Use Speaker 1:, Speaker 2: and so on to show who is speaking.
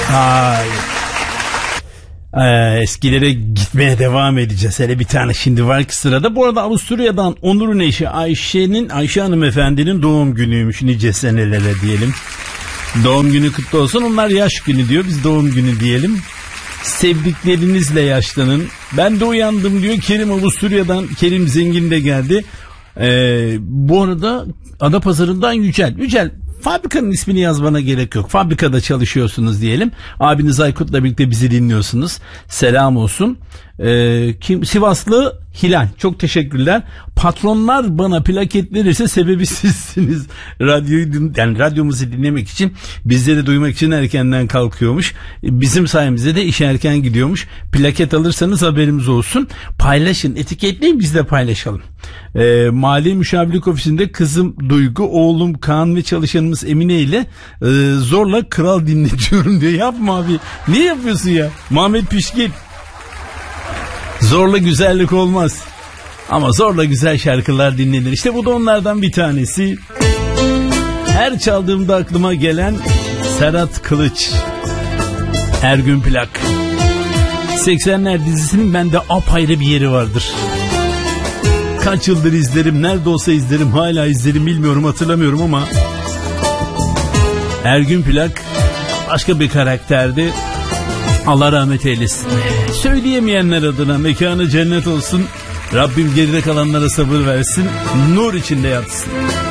Speaker 1: Hayır. Eskilere gitmeye devam edeceğiz. Hele bir tane şimdi var ki sırada. Bu arada Avusturya'dan Onur'un eşi Ayşe hanımefendinin doğum günüymüş. Nice senelere diyelim. Doğum günü kutlu olsun. Onlar yaş günü diyor. Biz doğum günü diyelim. Sevdiklerinizle yaşlanın. Ben de uyandım diyor. Kerim Avusturya'dan. Kerim Zengin de geldi. Bu arada Adapazarı'ndan Yücel. Fabrikanın ismini yazmana gerek yok. Fabrikada çalışıyorsunuz diyelim. Abiniz Aykut'la birlikte bizi dinliyorsunuz. Selam olsun. Sivaslı Hilal. Çok teşekkürler. Patronlar bana plaket verirse sebebi sizsiniz. Radyomuzu dinlemek için, bizleri duymak için erkenden kalkıyormuş. Bizim sayemizde de işe erken gidiyormuş. Plaket alırsanız haberimiz olsun. Paylaşın, etiketleyin, biz de paylaşalım. Mali Müşavirlik Ofisi'nde kızım Duygu, oğlum Kaan ve çalışanımız Emine ile zorla kral dinletiyorum diyor. Yapma abi. Niye yapıyorsun ya? Muhammed Pişkin. Zorla güzellik olmaz. Ama zorla güzel şarkılar dinlenir. İşte bu da onlardan bir tanesi. Her çaldığımda aklıma gelen Serhat Kılıç. Ergün Plak. 80'ler dizisinin bende apayrı bir yeri vardır. Kaç yıldır izlerim, nerede olsa izlerim, hala izlerim, bilmiyorum, hatırlamıyorum ama Ergün Plak başka bir karakterdi. Allah rahmet eylesin. Söyleyemeyenler adına mekanı cennet olsun. Rabbim geride kalanlara sabır versin. Nur içinde yatsın.